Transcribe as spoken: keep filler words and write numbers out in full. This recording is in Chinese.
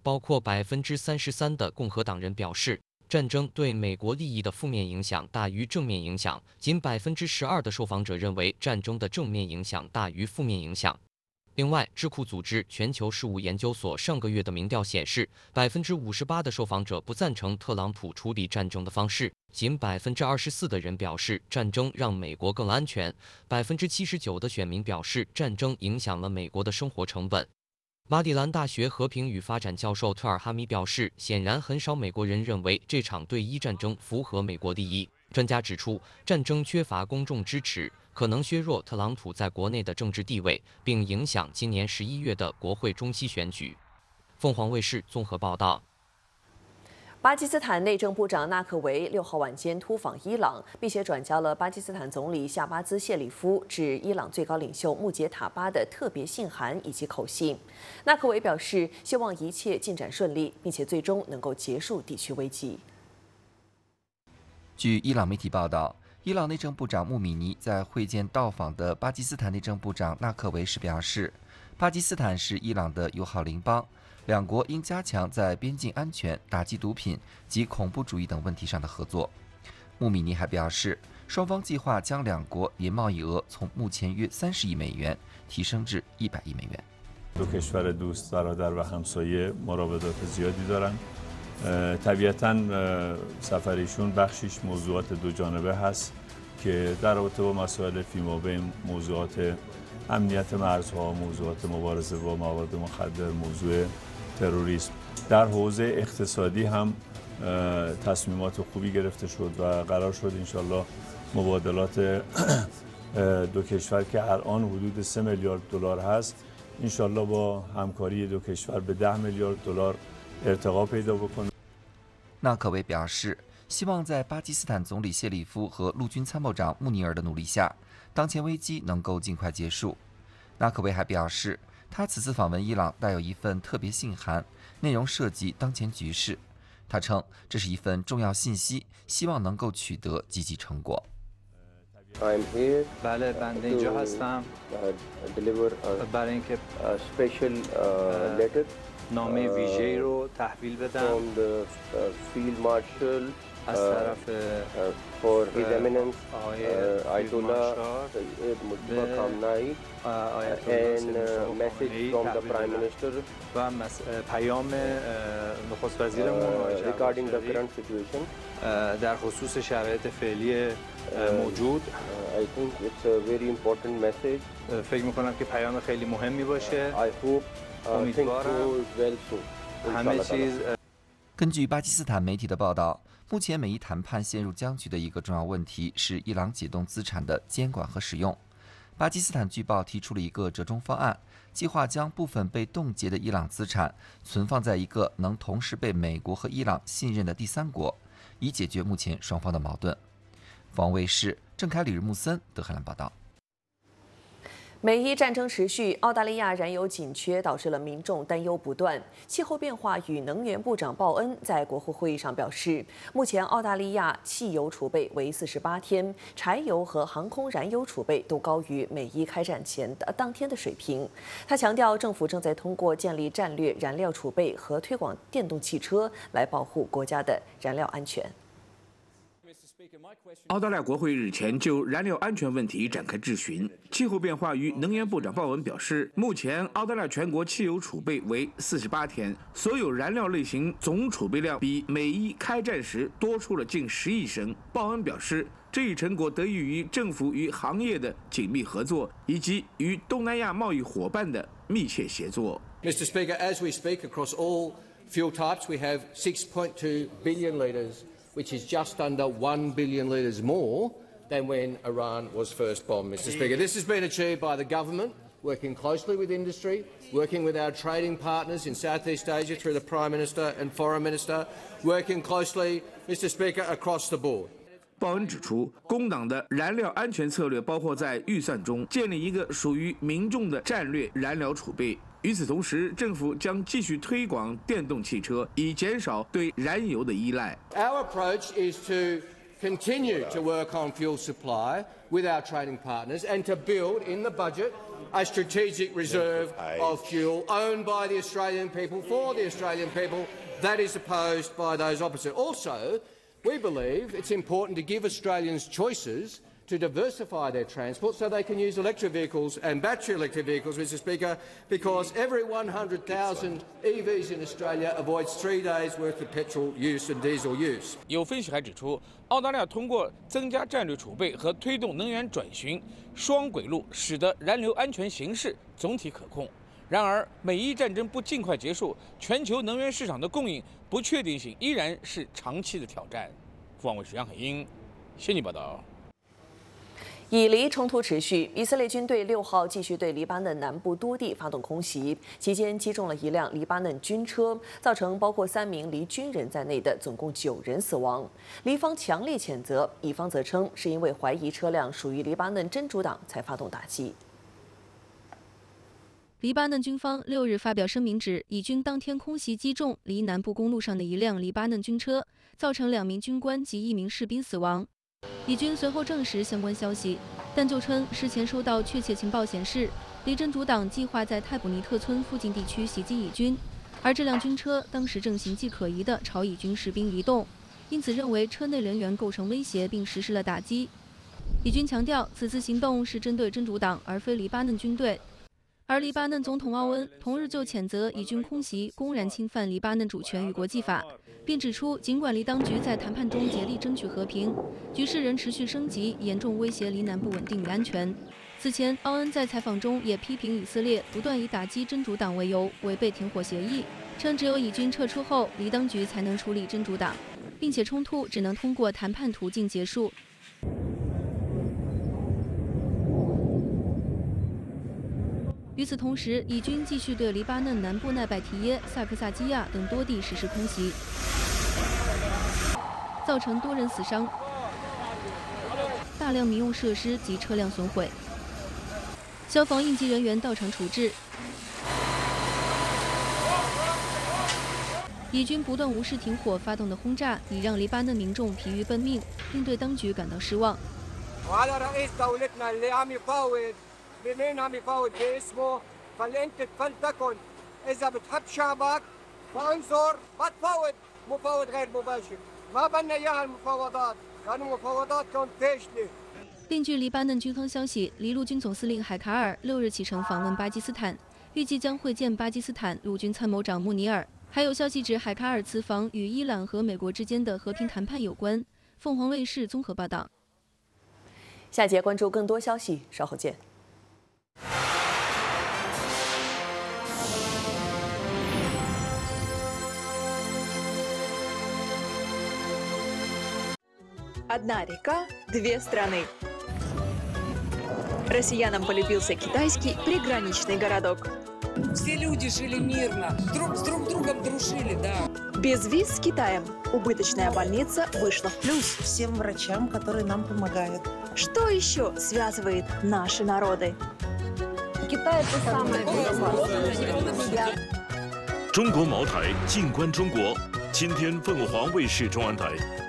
包括百分之三十三的共和党人表示，战争对美国利益的负面影响大于正面影响，仅百分之十二的受访者认为战争的正面影响大于负面影响。另外，智库组织全球事务研究所上个月的民调显示，百分之五十八的受访者不赞成特朗普处理战争的方式，仅百分之二十四的人表示战争让美国更安全，百分之七十九的选民表示战争影响了美国的生活成本。马里兰大学和平与发展教授特尔哈米表示，显然很少美国人认为这场对伊战争符合美国利益。专家指出，战争缺乏公众支持，可能削弱特朗普在国内的政治地位，并影响今年十一月的国会中期选举。凤凰卫视综合报道。 巴基斯坦内政部长纳克维六号晚间突访伊朗，并且转交了巴基斯坦总理夏巴兹谢里夫致伊朗最高领袖穆杰塔巴的特别信函以及口信。纳克维表示，希望一切进展顺利，并且最终能够结束地区危机。 据伊朗媒体报道，伊朗内政部长穆米尼在会见到访的巴基斯坦内政部长纳克维时表示，巴基斯坦是伊朗的友好邻邦，两国应加强在边境安全、打击毒品及恐怖主义等问题上的合作。穆米尼还表示，双方计划将两国年贸易额从目前约三十亿美元提升至一百亿美元。 دو کشور دوست برادر و همسایه مراودات زیادی دارند. طبیعتاً سفر ایشون بخشیش موضوعات دو جانبه هست که در رابطه با مسائل فیمابین، موضوعات امنیت مرزها، موضوعات مبارزه با مواد مخدر، موضوع تروریسم. در حوزه اقتصادی هم تصمیمات خوبی گرفته شد و قرار شد انشالله مبادلات دو کشور که الان حدود سه میلیارد دلار هست انشالله با همکاری دو کشور به ده میلیارد دلار ارتقا پیدا بکنه。 纳克维表示，希望在巴基斯坦总理谢里夫和陆军参谋长穆尼尔的努力下，当前危机能够尽快结束。纳克维还表示，他此次访问伊朗带有一份特别信函，内容涉及当前局势。他称这是一份重要信息，希望能够取得积极成果。 I'm here بله بنده اینجا هستم deliver برای اینکه a special letter نامه ویژه‌ای رو تحویل بدم from the field marshal از طرف for his eminence آقای Ayatollah Mustafa Khamenei and message from the prime minister و پیام نخست وزیرمون regarding the current situation در خصوص شرایط فعلی موجود. I think it's a very important message. فکر می‌کنم که پیام خیلی مهمی باشه. I hope things go well soon. همه چیز 根据巴基斯坦媒体的报道，目前美伊谈判陷入僵局的一个重要问题是伊朗解冻资产的监管和使用。巴基斯坦据报提出了一个折中方案，计划将部分被冻结的伊朗资产存放在一个能同时被美国和伊朗信任的第三国，以解决目前双方的矛盾。凤凰卫视郑凯、李日木森德黑兰报道。 美伊战争持续，澳大利亚燃油紧缺导致了民众担忧不断。气候变化与能源部长鲍恩在国会会议上表示，目前澳大利亚汽油储备为四十八天，柴油和航空燃油储备都高于美伊开战前的当天的水平。他强调，政府正在通过建立战略燃料储备和推广电动汽车来保护国家的燃料安全。 澳大利亚国会日前就燃料安全问题展开质询。气候变化与能源部长鲍文表示，目前澳大利亚全国汽油储备为四十八天，所有燃料类型总储备量比美伊开战时多出了近十亿升。鲍恩表示，这一成果得益于政府与行业的紧密合作，以及与东南亚贸易伙伴的密切协作。 Mister Speaker, as we speak across all fuel types, we have six point two billion litres, which is just under one billion litres more than when Iran was first bombed, Mister Speaker. This has been achieved by the government, working closely with industry, working with our trading partners in Southeast Asia through the Prime Minister and Foreign Minister, working closely, Mister Speaker, across the board. 鲍恩指出，工党的燃料安全策略包括在预算中建立一个属于民众的战略燃料储备。与此同时，政府将继续推广电动汽车，以减少对燃油的依赖。 Our approach is to continue to work on fuel supply with our trading partners and to build in the budget a strategic reserve of fuel owned by the Australian people for the Australian people that is opposed by those opposite. Also, we believe it's important to give Australians choices to diversify their transport so they can use electric vehicles and battery electric vehicles, Mister Speaker, because every one hundred thousand E Vs in Australia avoids three days' worth of petrol use and diesel use. 有分析还指出，澳大利亚通过增加战略储备和推动能源转型双轨路，使得燃油安全形势总体可控。然而，美伊战争不尽快结束，全球能源市场的供应不确定性依然是长期的挑战。凤凰卫视杨海英，悉尼报道。 以黎冲突持续，以色列军队六号继续对黎巴嫩南部多地发动空袭，期间击中了一辆黎巴嫩军车，造成包括三名黎军人在内的总共九人死亡。黎方强烈谴责，以方则称是因为怀疑车辆属于黎巴嫩真主党才发动打击。 黎巴嫩军方六日发表声明指，以军当天空袭击中黎南部公路上的一辆黎巴嫩军车，造成两名军官及一名士兵死亡。 以军随后证实相关消息，但就称事前收到确切情报显示，黎真主党计划在泰卜尼特村附近地区袭击以军，而这辆军车当时正形迹可疑地朝以军士兵移动，因此认为车内人员构成威胁，并实施了打击。以军强调，此次行动是针对真主党，而非黎巴嫩军队。 而黎巴嫩总统奥恩同日就谴责以军空袭公然侵犯黎巴嫩主权与国际法，并指出，尽管黎当局在谈判中竭力争取和平，局势仍持续升级，严重威胁黎南部稳定与安全。此前，奥恩在采访中也批评以色列不断以打击真主党为由，违背停火协议，称只有以军撤出后，黎当局才能处理真主党，并且冲突只能通过谈判途径结束。 与此同时，以军继续对黎巴嫩南部奈拜提耶、萨克萨基亚等多地实施空袭，造成多人死伤，大量民用设施及车辆损毁。消防应急人员到场处置。以军不断无视停火发动的轰炸，已让黎巴嫩民众疲于奔命，并对当局感到失望。 منين عم يفاوض باسمه فالانت فلتكن اذا بتحب شعبك فانظر ما تفاوض مفاوض غير مباشر ما بدنا اياها المفاوضات لان المفاوضات كانت فاشله 另据黎巴嫩军方消息，黎陆军总司令海卡尔六日启程访问巴基斯坦，预计将会见巴基斯坦陆军参谋长穆尼尔。还有消息指，海卡尔此访与伊朗和美国之间的和平谈判有关。凤凰卫视综合报道。 下节关注更多消息，稍后见。 Одна река, две страны. Россиянам полюбился китайский приграничный городок. Все люди жили мирно, друг с друг другом дружили, да. Без виз с Китаем убыточная больница вышла в плюс. Всем врачам, которые нам помогают. Что еще связывает наши народы? Китай это самое безопасное. 中国茅台，静观中国。今天凤凰卫视中文台。